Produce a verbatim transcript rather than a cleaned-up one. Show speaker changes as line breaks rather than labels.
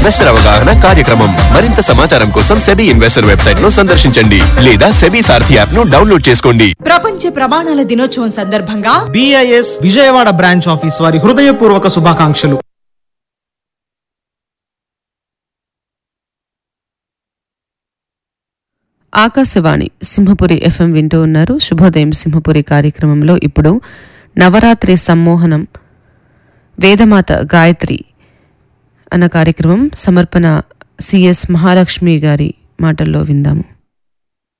Investor అవగాహన కార్యక్రమం. మరింత సమాచారం కోసం సెబీ ఇన్వెస్టర్ వెబ్సైట్ ను సందర్శించండి లేదా సెబీ సారథి యాప్ ను డౌన్లోడ్ చేసుకోండి.
ప్రపంచ ప్రమాణాల దినోత్సవం సందర్భంగా
బిఐఎస్ విజయవాడ బ్రాంచ్ ఆఫీస్ వారి హృదయపూర్వక శుభాకాంక్షలు.
ఆకాశవాణి సింహపురి ఎఫ్ఎం వింటూ ఉన్నారు. శుభోదయం సింహపురి కార్యక్రమంలో ఇప్పుడు నవరాత్రి సమ్మోహనం వేదమాత గాయత్రి అన్న కార్యక్రమం సమర్పణ సిఎస్ మహాలక్ష్మి గారి మాటల్లో విందాము.